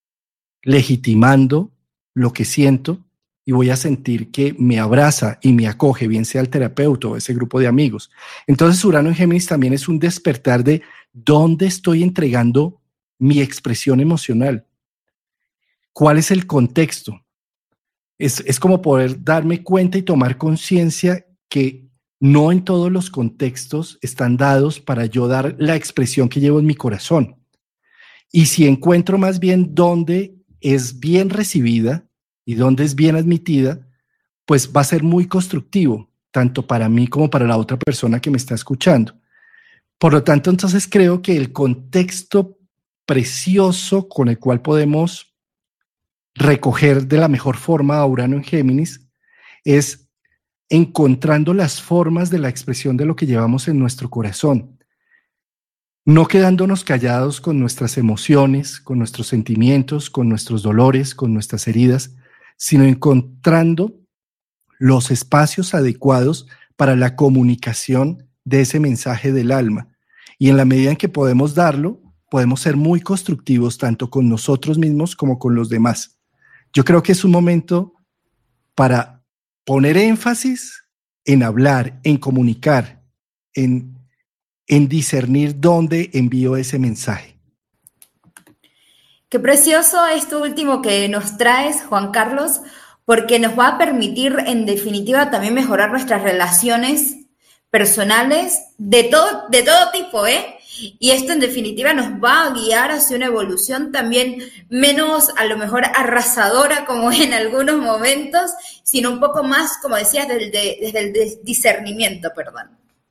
legitimando lo que siento y voy a sentir que me abraza y me acoge, bien sea el terapeuta o ese grupo de amigos. Entonces Urano en Géminis también es un despertar de dónde estoy entregando mi expresión emocional. ¿Cuál es el contexto? Es, es como poder darme cuenta y tomar conciencia que no en todos los contextos están dados para yo dar la expresión que llevo en mi corazón. Y si encuentro más bien dónde es bien recibida y dónde es bien admitida, pues va a ser muy constructivo, tanto para mí como para la otra persona que me está escuchando. Por lo tanto, entonces creo que el contexto precioso con el cual podemos recoger de la mejor forma a Urano en Géminis es encontrando las formas de la expresión de lo que llevamos en nuestro corazón, no quedándonos callados con nuestras emociones, con nuestros sentimientos, con nuestros dolores, con nuestras heridas, sino encontrando los espacios adecuados para la comunicación de ese mensaje del alma. Y en la medida en que podemos darlo, podemos ser muy constructivos tanto con nosotros mismos como con los demás. Yo creo que es un momento para poner énfasis en hablar, en comunicar, en, en discernir dónde envío ese mensaje. Qué precioso esto último que nos traes, Juan Carlos, porque nos va a permitir, en definitiva, también mejorar nuestras relaciones personales de todo, de todo tipo, ¿eh? Y esto en definitiva nos va a guiar hacia una evolución también menos a lo mejor arrasadora como en algunos momentos, sino un poco más, como decías, desde, desde el discernimiento, perdón.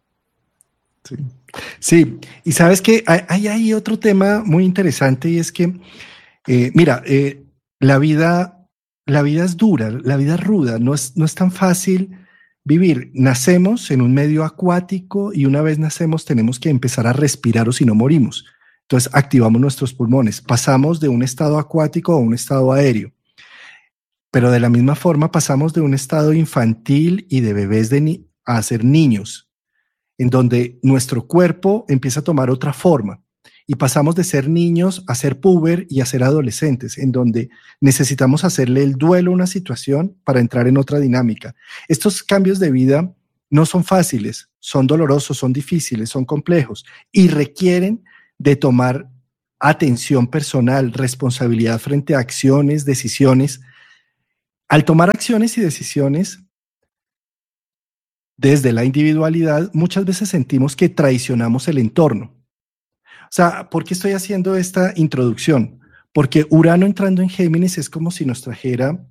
Sí, sí. Y sabes que hay, hay otro tema muy interesante y es que, eh, mira, eh, la vida, la vida es dura, la vida es ruda, no es, no es tan fácil vivir. Nacemos en un medio acuático y una vez nacemos tenemos que empezar a respirar o si no morimos. Entonces activamos nuestros pulmones. Pasamos de un estado acuático a un estado aéreo. Pero de la misma forma pasamos de un estado infantil y de bebés de ni- a ser niños, en donde nuestro cuerpo empieza a tomar otra forma. Y pasamos de ser niños a ser puber y a ser adolescentes, en donde necesitamos hacerle el duelo a una situación para entrar en otra dinámica. Estos cambios de vida no son fáciles, son dolorosos, son difíciles, son complejos y requieren de tomar atención personal, responsabilidad frente a acciones, decisiones. Al tomar acciones y decisiones desde la individualidad, muchas veces sentimos que traicionamos el entorno. O sea, ¿por qué estoy haciendo esta introducción? Porque Urano entrando en Géminis es como si nos trajera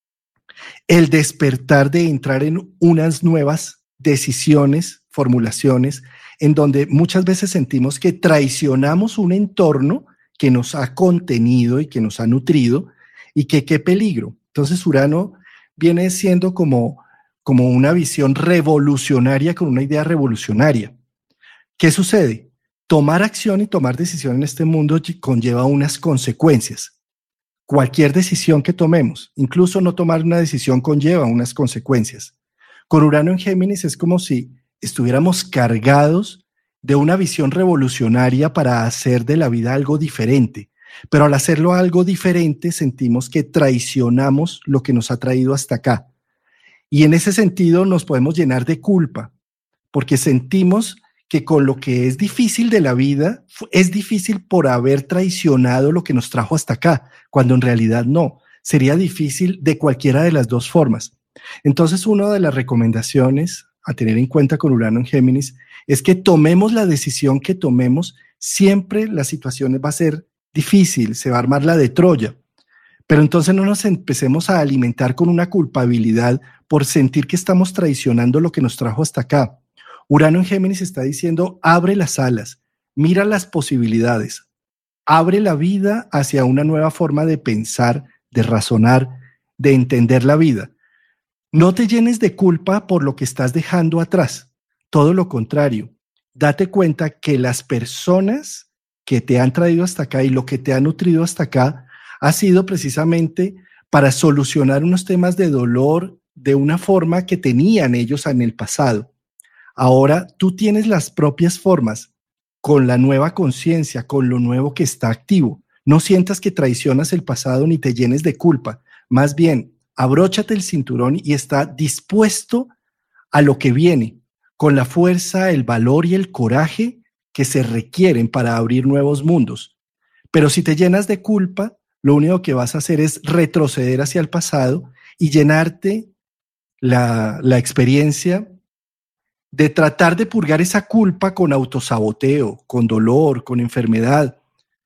el despertar de entrar en unas nuevas decisiones, formulaciones, en donde muchas veces sentimos que traicionamos un entorno que nos ha contenido y que nos ha nutrido y que qué peligro. Entonces Urano viene siendo como, como una visión revolucionaria con una idea revolucionaria. ¿Qué sucede? Tomar acción y tomar decisión en este mundo conlleva unas consecuencias. Cualquier decisión que tomemos, incluso no tomar una decisión conlleva unas consecuencias. Con Urano en Géminis es como si estuviéramos cargados de una visión revolucionaria para hacer de la vida algo diferente. Pero al hacerlo algo diferente sentimos que traicionamos lo que nos ha traído hasta acá. Y en ese sentido nos podemos llenar de culpa, porque sentimos que con lo que es difícil de la vida, es difícil por haber traicionado lo que nos trajo hasta acá, cuando en realidad no. Sería difícil de cualquiera de las dos formas. Entonces, una de las recomendaciones a tener en cuenta con Urano en Géminis es que tomemos la decisión que tomemos, siempre la situación va a ser difícil, se va a armar la de Troya. Pero entonces no nos empecemos a alimentar con una culpabilidad por sentir que estamos traicionando lo que nos trajo hasta acá. Urano en Géminis está diciendo, abre las alas, mira las posibilidades, abre la vida hacia una nueva forma de pensar, de razonar, de entender la vida. No te llenes de culpa por lo que estás dejando atrás, todo lo contrario. Date cuenta que las personas que te han traído hasta acá y lo que te ha nutrido hasta acá ha sido precisamente para solucionar unos temas de dolor de una forma que tenían ellos en el pasado. Ahora tú tienes las propias formas con la nueva conciencia, con lo nuevo que está activo. No sientas que traicionas el pasado ni te llenes de culpa. Más bien, abróchate el cinturón y está dispuesto a lo que viene, con la fuerza, el valor y el coraje que se requieren para abrir nuevos mundos. Pero si te llenas de culpa, lo único que vas a hacer es retroceder hacia el pasado y llenarte la, la experiencia de tratar de purgar esa culpa con autosaboteo, con dolor, con enfermedad.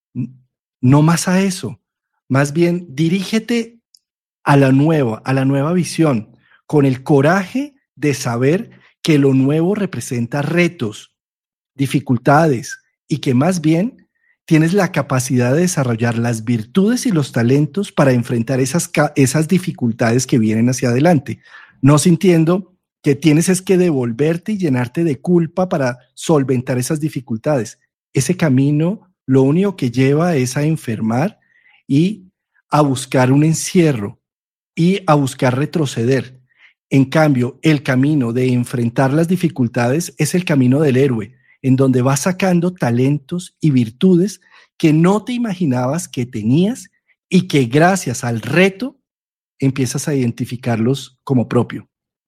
No más a eso. Más bien, dirígete a la nueva, a la nueva visión, con el coraje de saber que lo nuevo representa retos, dificultades y que más bien tienes la capacidad de desarrollar las virtudes y los talentos para enfrentar esas, esas dificultades que vienen hacia adelante, no sintiendo que tienes es que devolverte y llenarte de culpa para solventar esas dificultades. Ese camino lo único que lleva es a enfermar y a buscar un encierro y a buscar retroceder. En cambio, el camino de enfrentar las dificultades es el camino del héroe, en donde vas sacando talentos y virtudes que no te imaginabas que tenías y que gracias al reto empiezas a identificarlos como propio.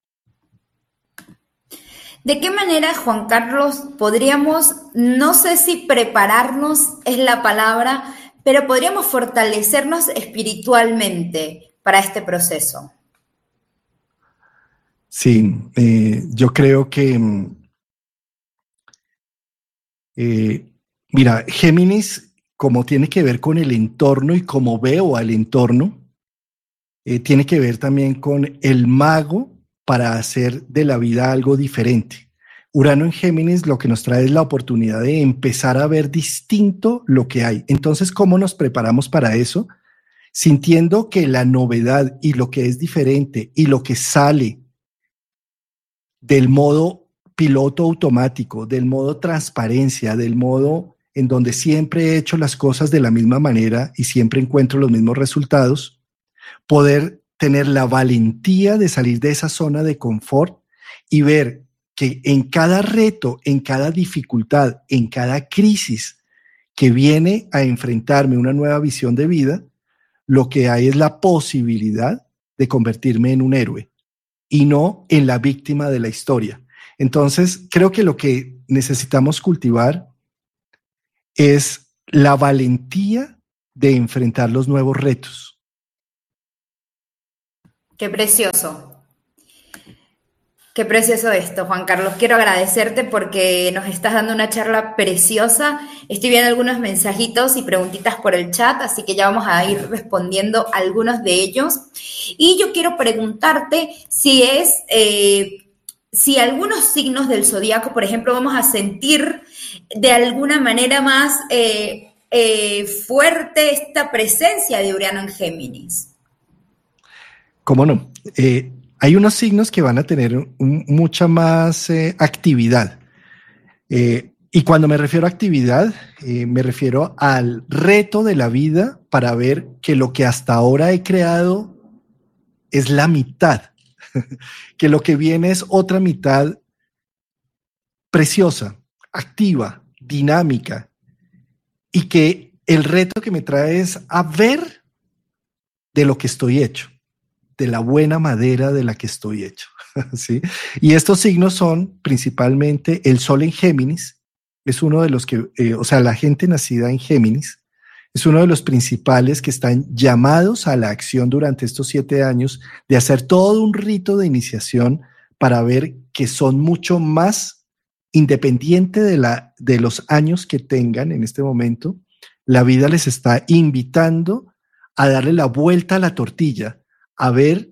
¿De qué manera, Juan Carlos, podríamos, no sé si prepararnos es la palabra, pero podríamos fortalecernos espiritualmente para este proceso? Sí, eh, yo creo que, eh, mira, Géminis, como tiene que ver con el entorno y como veo al entorno, eh, tiene que ver también con el mago para hacer de la vida algo diferente. Urano en Géminis lo que nos trae es la oportunidad de empezar a ver distinto lo que hay. Entonces, ¿cómo nos preparamos para eso? Sintiendo que la novedad y lo que es diferente y lo que sale del modo piloto automático, del modo transparencia, del modo en donde siempre he hecho las cosas de la misma manera y siempre encuentro los mismos resultados, poder tener la valentía de salir de esa zona de confort y ver que en cada reto, en cada dificultad, en cada crisis que viene a enfrentarme una nueva visión de vida, lo que hay es la posibilidad de convertirme en un héroe y no en la víctima de la historia. Entonces, creo que lo que necesitamos cultivar es la valentía de enfrentar los nuevos retos. Qué precioso. Qué precioso esto, Juan Carlos. Quiero agradecerte porque nos estás dando una charla preciosa. Estoy viendo algunos mensajitos y preguntitas por el chat, así que ya vamos a ir respondiendo algunos de ellos. Y yo quiero preguntarte si es, eh, si algunos signos del zodiaco, por ejemplo, vamos a sentir de alguna manera más eh, eh, fuerte esta presencia de Urano en Géminis. ¿Cómo no? Eh, Hay unos signos que van a tener un, mucha más eh, actividad. Eh, y cuando me refiero a actividad, eh, me refiero al reto de la vida para ver que lo que hasta ahora he creado es la mitad, que lo que viene es otra mitad preciosa, activa, dinámica, y que el reto que me trae es a ver de lo que estoy hecho, de la buena madera de la que estoy hecho, ¿sí? Y estos signos son principalmente el Sol en Géminis, es uno de los que, eh, o sea, la gente nacida en Géminis, es uno de los principales que están llamados a la acción durante estos siete años de hacer todo un rito de iniciación para ver que son mucho más independiente de, la, de los años que tengan en este momento. La vida les está invitando a darle la vuelta a la tortilla, a ver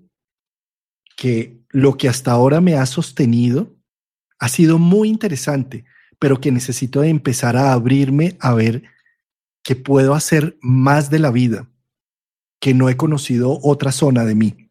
que lo que hasta ahora me ha sostenido ha sido muy interesante, pero que necesito empezar a abrirme a ver que puedo hacer más de la vida, que no he conocido otra zona de mí.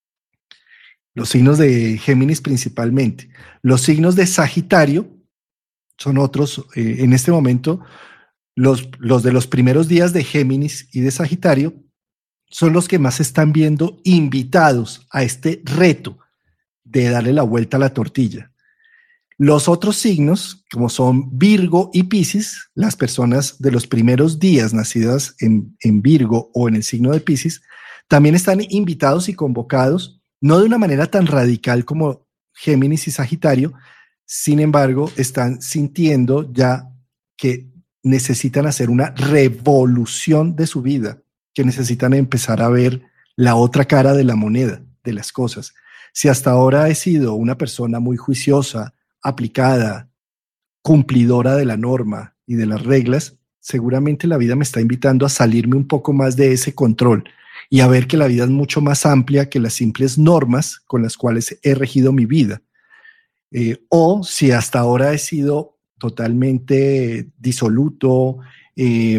Los signos de Géminis principalmente. Los signos de Sagitario son otros, eh, en este momento, los, los de los primeros días de Géminis y de Sagitario son los que más están viendo invitados a este reto de darle la vuelta a la tortilla. Los otros signos, como son Virgo y Piscis, las personas de los primeros días nacidas en, en Virgo o en el signo de Piscis, también están invitados y convocados, no de una manera tan radical como Géminis y Sagitario, sin embargo, están sintiendo ya que necesitan hacer una revolución de su vida, que necesitan empezar a ver la otra cara de la moneda, de las cosas. Si hasta ahora he sido una persona muy juiciosa, aplicada, cumplidora de la norma y de las reglas, seguramente la vida me está invitando a salirme un poco más de ese control y a ver que la vida es mucho más amplia que las simples normas con las cuales he regido mi vida. Eh, o si hasta ahora he sido totalmente disoluto, eh,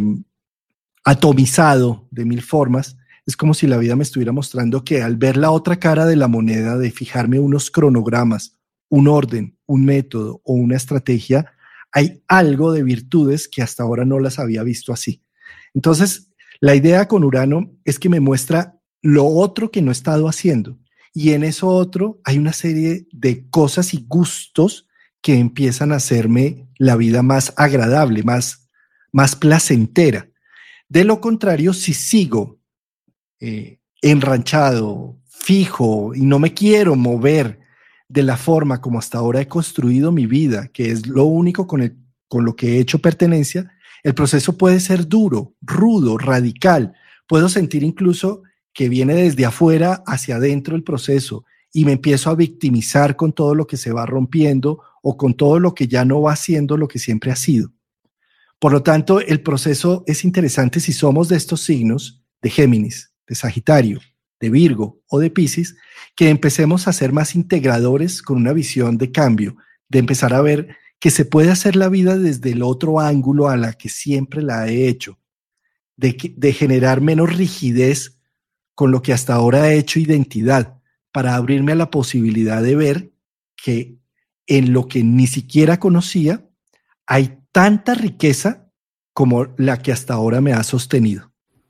atomizado de mil formas, es como si la vida me estuviera mostrando que al ver la otra cara de la moneda, de fijarme unos cronogramas, un orden, un método o una estrategia, hay algo de virtudes que hasta ahora no las había visto así. Entonces, la idea con Urano es que me muestra lo otro que no he estado haciendo. Y en eso otro hay una serie de cosas y gustos que empiezan a hacerme la vida más agradable, más, más placentera. De lo contrario, si sigo eh, enranchado, fijo y no me quiero mover de la forma como hasta ahora he construido mi vida, que es lo único con, el, con lo que he hecho pertenencia, el proceso puede ser duro, rudo, radical. Puedo sentir incluso que viene desde afuera hacia adentro el proceso y me empiezo a victimizar con todo lo que se va rompiendo o con todo lo que ya no va siendo lo que siempre ha sido. Por lo tanto, el proceso es interesante si somos de estos signos de Géminis, de Sagitario, de Virgo o de Piscis, que empecemos a ser más integradores con una visión de cambio, de empezar a ver que se puede hacer la vida desde el otro ángulo a la que siempre la he hecho, de, de generar menos rigidez con lo que hasta ahora he hecho identidad, para abrirme a la posibilidad de ver que en lo que ni siquiera conocía, hay tanta riqueza como la que hasta ahora me ha sostenido.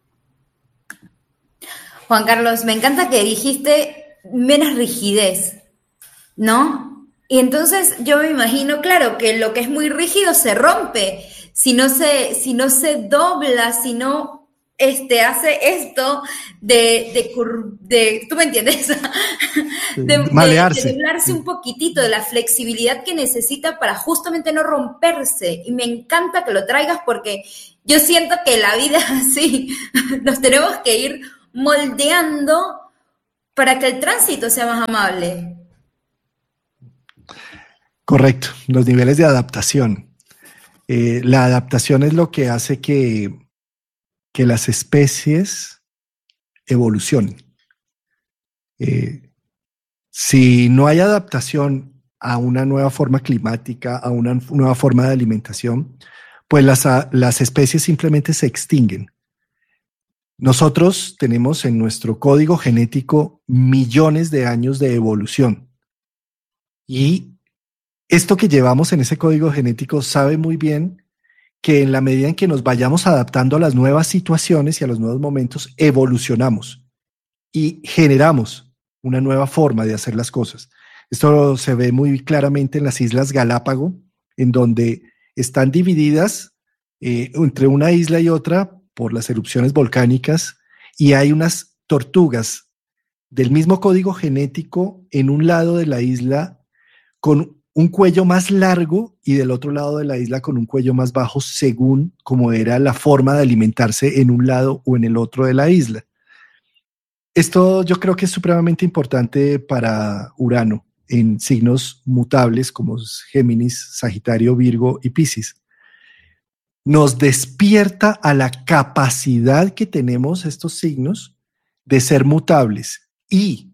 Juan Carlos, me encanta que dijiste menos rigidez, ¿no? Y entonces yo me imagino, claro, que lo que es muy rígido se rompe, si no se, si no se dobla, si no este, hace esto de, de, de, ¿tú me entiendes? De, Malearse. De, de doblarse un poquitito, de la flexibilidad que necesita para justamente no romperse. Y me encanta que lo traigas porque yo siento que la vida es así, nos tenemos que ir moldeando para que el tránsito sea más amable. Correcto, los niveles de adaptación. Eh, la adaptación es lo que hace que, que las especies evolucionen. Eh, si no hay adaptación a una nueva forma climática, a una nueva forma de alimentación, pues las, las especies simplemente se extinguen. Nosotros tenemos en nuestro código genético millones de años de evolución. Y esto que llevamos en ese código genético sabe muy bien que en la medida en que nos vayamos adaptando a las nuevas situaciones y a los nuevos momentos, evolucionamos y generamos una nueva forma de hacer las cosas. Esto se ve muy claramente en las Islas Galápago, en donde están divididas eh, entre una isla y otra por las erupciones volcánicas, y hay unas tortugas del mismo código genético en un lado de la isla con un cuello más largo y del otro lado de la isla con un cuello más bajo, según como era la forma de alimentarse en un lado o en el otro de la isla. Esto yo creo que es supremamente importante para Urano en signos mutables como Géminis, Sagitario, Virgo y Piscis. Nos despierta a la capacidad que tenemos estos signos de ser mutables y,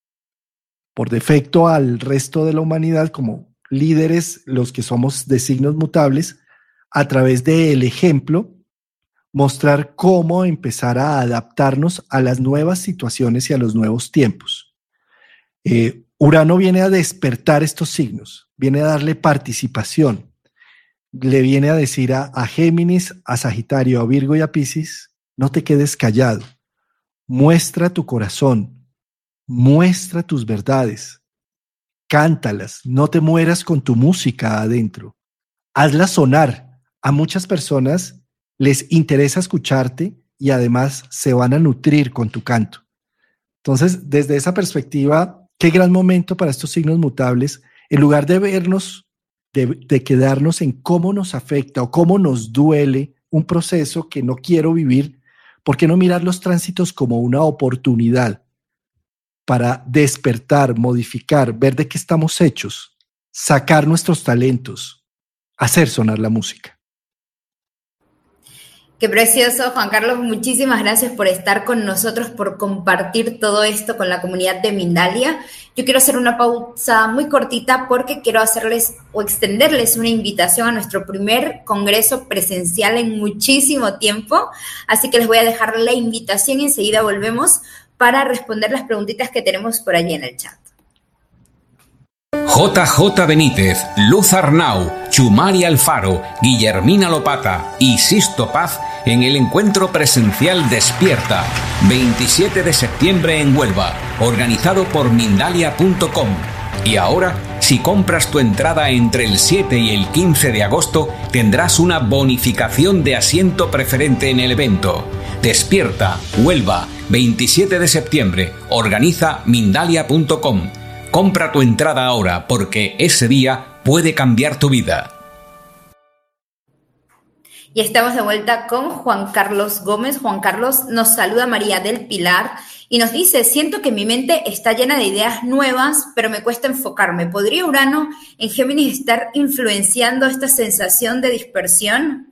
por defecto al resto de la humanidad, como líderes, los que somos de signos mutables, a través del ejemplo, mostrar cómo empezar a adaptarnos a las nuevas situaciones y a los nuevos tiempos. Eh, Urano viene a despertar estos signos, viene a darle participación. Le viene a decir a, a Géminis, a Sagitario, a Virgo y a Piscis, no te quedes callado, muestra tu corazón, muestra tus verdades, cántalas, no te mueras con tu música adentro, hazla sonar. A muchas personas les interesa escucharte y además se van a nutrir con tu canto. Entonces, desde esa perspectiva, qué gran momento para estos signos mutables, en lugar de vernos De, de quedarnos en cómo nos afecta o cómo nos duele un proceso que no quiero vivir, ¿por qué no mirar los tránsitos como una oportunidad para despertar, modificar, ver de qué estamos hechos, sacar nuestros talentos, hacer sonar la música? Qué precioso, Juan Carlos. Muchísimas gracias por estar con nosotros, por compartir todo esto con la comunidad de Mindalia. Yo quiero hacer una pausa muy cortita porque quiero hacerles o extenderles una invitación a nuestro primer congreso presencial en muchísimo tiempo. Así que les voy a dejar la invitación y enseguida volvemos para responder las preguntitas que tenemos por allí en el chat. J J Benítez, Luz Arnau, Chumari Alfaro, Guillermina Lopata y Sisto Paz en el encuentro presencial Despierta, veintisiete de septiembre en Huelva, organizado por Mindalia punto com. Y ahora, si compras tu entrada entre el siete y el quince de agosto, tendrás una bonificación de asiento preferente en el evento. Despierta, Huelva, veintisiete de septiembre, organiza Mindalia punto com. Compra tu entrada ahora porque ese día puede cambiar tu vida. Y estamos de vuelta con Juan Carlos Gómez. Juan Carlos, nos saluda María del Pilar y nos dice: siento que mi mente está llena de ideas nuevas, pero me cuesta enfocarme. ¿Podría Urano en Géminis estar influenciando esta sensación de dispersión?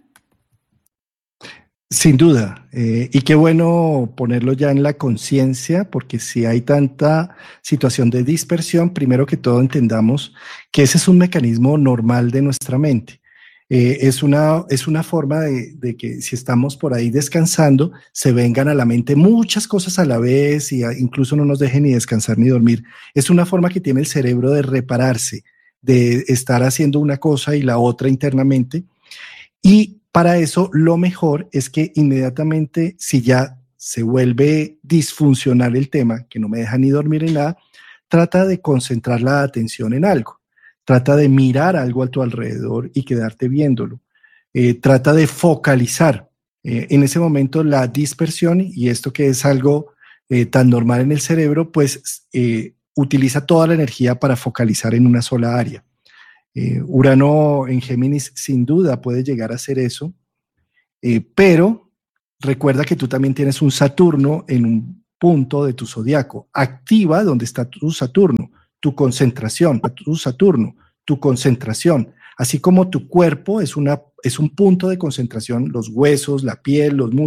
Sin duda, eh, y qué bueno ponerlo ya en la conciencia, porque si hay tanta situación de dispersión, primero que todo entendamos que ese es un mecanismo normal de nuestra mente. Eh, es una, es una forma de, de que si estamos por ahí descansando, se vengan a la mente muchas cosas a la vez y a, incluso no nos dejen ni descansar ni dormir. Es una forma que tiene el cerebro de repararse, de estar haciendo una cosa y la otra internamente. Y para eso lo mejor es que inmediatamente, si ya se vuelve disfuncional el tema, que no me deja ni dormir en nada, trata de concentrar la atención en algo. Trata de mirar algo a tu alrededor y quedarte viéndolo. Eh, trata de focalizar. Eh, en ese momento la dispersión, y esto que es algo eh, tan normal en el cerebro, pues eh, utiliza toda la energía para focalizar en una sola área. Eh, Urano en Géminis sin duda puede llegar a hacer eso, eh, pero recuerda que tú también tienes un Saturno en un punto de tu zodiaco. Activa donde está tu Saturno, tu concentración, tu Saturno, tu concentración. Así como tu cuerpo es, una, es un punto de concentración, los huesos, la piel, los músculos,